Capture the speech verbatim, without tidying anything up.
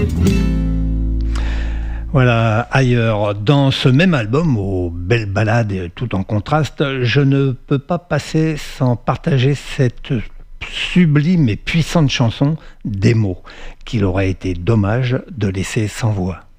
Voilà, ailleurs, dans ce même album, aux belles ballades et tout en contraste, je ne peux pas passer sans partager cette sublime et puissante chanson, Des mots, qu'il aurait été dommage de laisser sans voix.